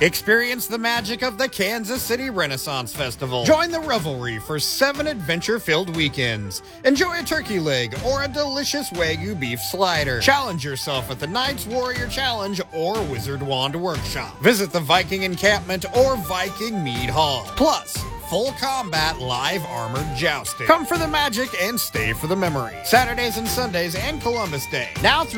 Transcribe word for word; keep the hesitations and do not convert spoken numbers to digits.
Experience the magic of the Kansas City Renaissance Festival. Join the revelry for seven adventure-filled weekends. Enjoy a turkey leg or a delicious Wagyu beef slider. Challenge yourself at the Knights Warrior Challenge or Wizard Wand Workshop. Visit the Viking Encampment or Viking Mead Hall. Plus, full combat live armored jousting. Come for the magic and stay for the memory. Saturdays and Sundays and Columbus Day. Now through